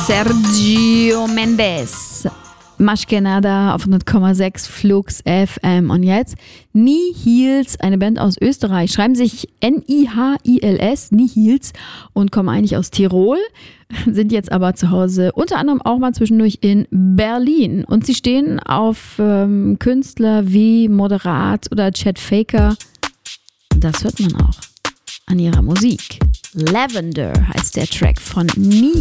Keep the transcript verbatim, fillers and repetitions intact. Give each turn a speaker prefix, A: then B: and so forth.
A: Sergio Mendes. Maschkenada auf hundert Komma sechs Flux F M. Und jetzt Nihils, eine Band aus Österreich. Schreiben sich N I H I L S, Nihils, und kommen eigentlich aus Tirol, sind jetzt aber zu Hause unter anderem auch mal zwischendurch in Berlin. Und sie stehen auf ähm, Künstler wie Moderat oder Chet Faker. Das hört man auch an ihrer Musik. Lavender heißt der Track von Nihils.